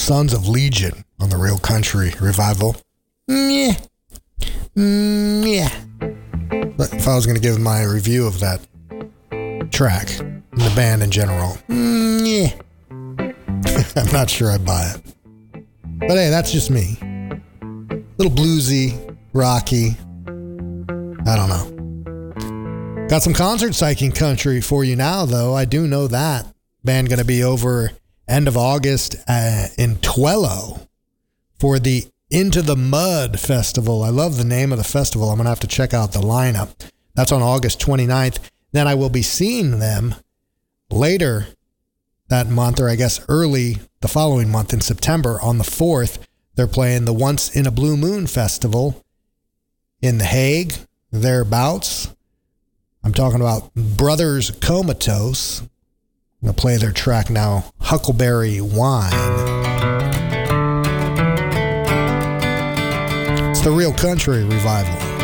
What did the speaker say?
Sons of Legion on the Real Country Revival. Yeah. Yeah. But if I was going to give my review of that track, and the band in general, yeah. I'm not sure I buy it. But hey, that's just me. Little bluesy, rocky. I don't know. Got some concert psyching country for you now, though. I do know that. Band going to be over end of August in Twello for the Into the Mud Festival. I love the name of the festival. I'm going to have to check out the lineup. That's on August 29th. Then I will be seeing them later that month, or I guess early the following month in September on the 4th. They're playing the Once in a Blue Moon Festival in The Hague, thereabouts. I'm talking about Brothers Comatose. I'm going to play their track now, Huckleberry Wine. It's the Real Country Revival.